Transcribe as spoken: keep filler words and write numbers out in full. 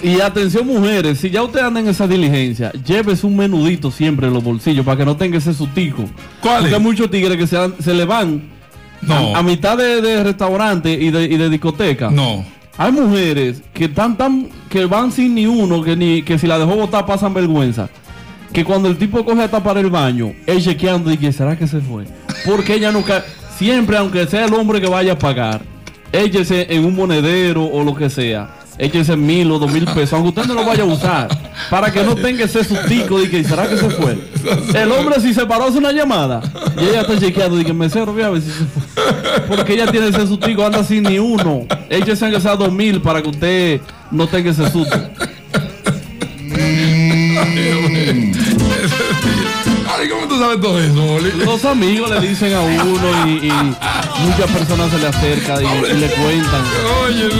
Y atención mujeres, si ya usted anda en esa diligencia, llévese un menudito siempre en los bolsillos para que no tenga ese sustico. ¿Cuál Porque es? hay muchos tigres que se, han- se le van No. a, a mitad de, de restaurante y de, y de discoteca. No. Hay mujeres que están tan que van sin ni uno, que ni que si la dejó botar pasan vergüenza. Que cuando el tipo coge hasta para el baño, él chequeando y que será que se fue. Porque ella nunca, siempre aunque sea el hombre que vaya a pagar, échese en un monedero o lo que sea, échese mil o dos mil pesos, aunque usted no lo vaya a usar, para que no tenga ese sustico de que será que se fue. El hombre si se paró hace una llamada y ella está chequeando y que mesero, voy a ver si se fue. Porque ella tiene ese sustico, anda sin ni uno. Échese aunque sea dos mil para que usted no tenga ese susto. Ay, ¿cómo tú sabes todo eso, Boli? Los amigos le dicen a uno y, y muchas personas se le acercan y, y le cuentan. Oye,